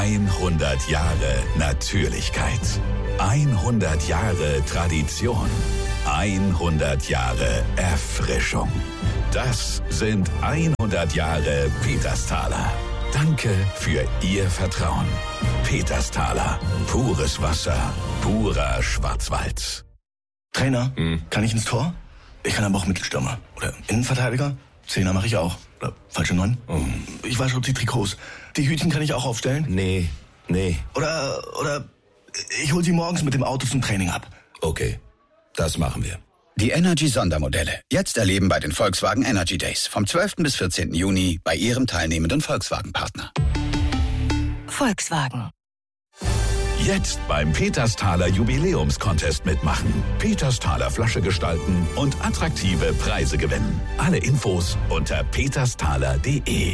100 Jahre Natürlichkeit. 100 Jahre Tradition. 100 Jahre Erfrischung. Das sind 100 Jahre Petersthaler. Danke für Ihr Vertrauen. Petersthaler. Pures Wasser. Purer Schwarzwald. Trainer, kann ich ins Tor? Ich kann aber auch Mittelstürmer. Oder Innenverteidiger. Zehner mache ich auch. Oder falsche 9. Ich wasche auch die Trikots. Die Hütchen kann ich auch aufstellen? Nee. Oder ich hol sie morgens mit dem Auto zum Training ab. Okay, das machen wir. Die Energy-Sondermodelle. Jetzt erleben bei den Volkswagen Energy Days. Vom 12. bis 14. Juni bei Ihrem teilnehmenden Volkswagen-Partner. Volkswagen. Jetzt beim Petersthaler Jubiläumscontest mitmachen. Petersthaler Flasche gestalten und attraktive Preise gewinnen. Alle Infos unter petersthaler.de.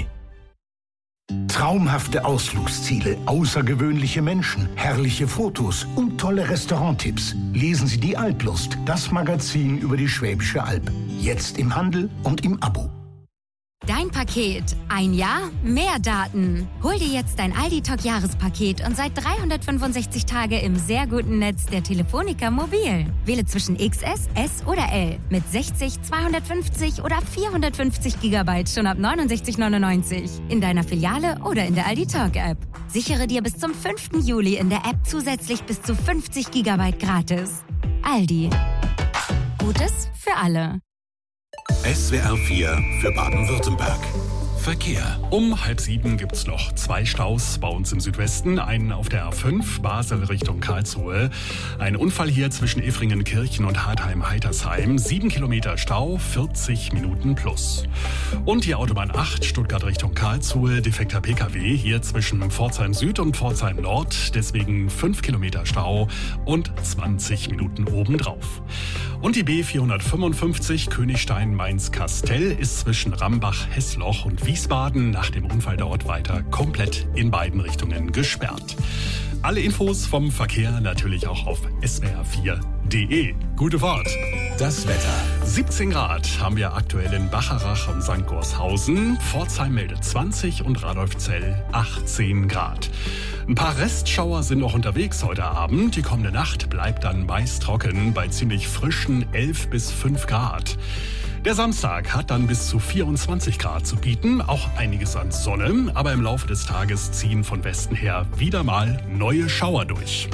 Traumhafte Ausflugsziele, außergewöhnliche Menschen, herrliche Fotos und tolle Restauranttipps. Lesen Sie die Alplust, das Magazin über die Schwäbische Alb. Jetzt im Handel und im Abo. Dein Paket. Ein Jahr, mehr Daten. Hol dir jetzt dein Aldi-Talk-Jahrespaket und sei 365 Tage im sehr guten Netz der Telefonica Mobil. Wähle zwischen XS, S oder L. Mit 60, 250 oder 450 GB schon ab 69,99. In deiner Filiale oder in der Aldi-Talk-App. Sichere dir bis zum 5. Juli in der App zusätzlich bis zu 50 GB gratis. Aldi. Gutes für alle. SWR 4 für Baden-Württemberg. Verkehr. Um 6:30 gibt's noch 2 Staus bei uns im Südwesten. Einen auf der A5, Basel Richtung Karlsruhe. Ein Unfall hier zwischen Effringen-Kirchen und Hartheim-Heitersheim. 7 Kilometer Stau, 40 Minuten plus. Und die Autobahn 8, Stuttgart Richtung Karlsruhe. Defekter PKW hier zwischen Pforzheim Süd und Pforzheim Nord. Deswegen 5 Kilometer Stau und 20 Minuten obendrauf. Und die B455 Königstein-Mainz-Kastell ist zwischen Rambach-Hessloch und Wiesbaden nach dem Unfall dort weiter komplett in beiden Richtungen gesperrt. Alle Infos vom Verkehr natürlich auch auf swr4.de. Gute Fahrt! Das Wetter. 17 Grad haben wir aktuell in Bacharach und St. Gorshausen. Pforzheim meldet 20 und Radolfzell 18 Grad. Ein paar Restschauer sind noch unterwegs heute Abend. Die kommende Nacht bleibt dann meist trocken bei ziemlich frischen 11 bis 5 Grad. Der Samstag hat dann bis zu 24 Grad zu bieten, auch einiges an Sonne, aber im Laufe des Tages ziehen von Westen her wieder mal neue Schauer durch.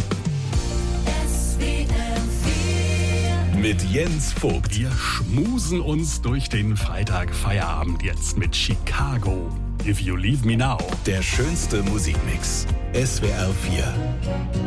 Mit Jens Vogt. Wir schmusen uns durch den Freitag-Feierabend jetzt mit Chicago. If You Leave Me Now. Der schönste Musikmix. SWR 4.